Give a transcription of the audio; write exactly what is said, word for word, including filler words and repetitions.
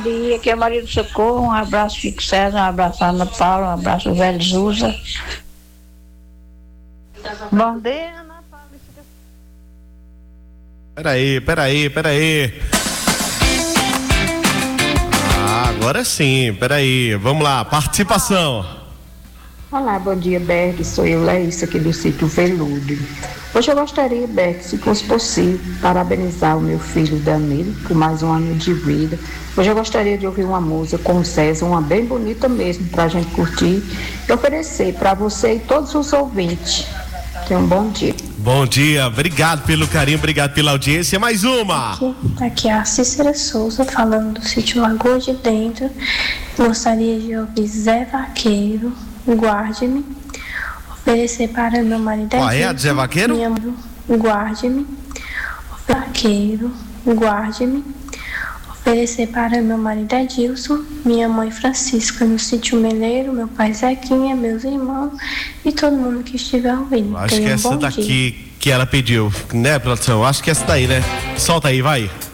dia, aqui é Maria do Socorro, um abraço Chico César, um abraço Ana Paula, um abraço velho Zusa. Bom dia, Ana Paula. Peraí, peraí, peraí. Ah, agora sim, peraí, vamos lá, participação. Olá, bom dia, Berg, sou eu, Laísa, aqui do sítio Veludo. Hoje eu gostaria, Berg, se fosse possível, parabenizar o meu filho Danilo por mais um ano de vida. Hoje eu gostaria de ouvir uma música com o César, uma bem bonita mesmo, para a gente curtir e oferecer para você e todos os ouvintes. Tenha um bom dia. Bom dia, obrigado pelo carinho, obrigado pela audiência. Mais uma. Aqui, aqui é a Cícera Souza, falando do sítio Lagoa de Dentro. Gostaria de ouvir Zé Vaqueiro, Guarde-me. Oferecer para meu marido. Qual é a de Zé Vaqueiro? Minha mãe, Guarde-me. Vaqueiro, Guarde-me. Oferecer para meu marido Edilson, minha mãe Francisca no sítio Meleiro, meu pai Zequinha, meus irmãos e todo mundo que estiver ouvindo. Acho Tenha que um essa bom daqui dia. que ela pediu, né, produção? Acho que essa daí, né? Solta aí, vai.